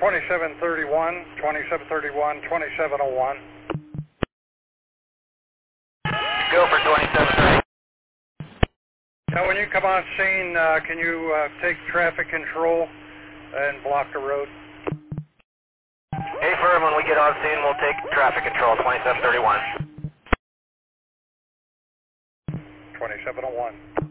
2731, 2731, 2701. Go for 2730. Now, when you come on scene, can you take traffic control and block the road? Hey, firm, when we get on scene, we'll take traffic control, 2731. 2701.